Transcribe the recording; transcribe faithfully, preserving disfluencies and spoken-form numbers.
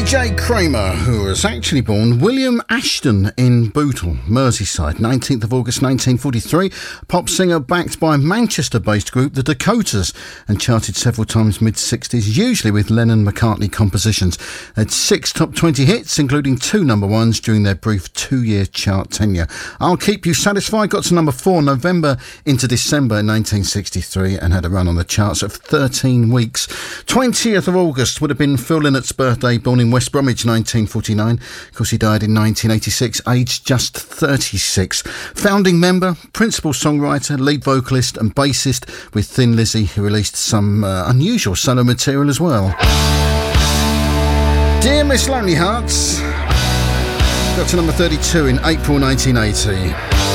J Kramer, who was actually born William Ashton in Bootle, Merseyside, nineteenth of August nineteen forty-three, pop singer backed by Manchester-based group The Dakotas, and charted several times mid-sixties, usually with Lennon-McCartney compositions. They had six top twenty hits, including two number ones during their brief two-year chart tenure. I'll Keep You Satisfied got to number four November into December nineteen sixty-three and had a run on the charts of thirteen weeks. twentieth of August would have been Phil Lynnott's birthday, born in West Bromwich nineteen forty-nine. Of course, he died in nineteen eighty-six, aged just thirty-six. Founding member, principal songwriter, lead vocalist and bassist with Thin Lizzy, who released some uh, unusual solo material as well. Dear Miss Lonely Hearts got to number thirty-two in April nineteen eighty.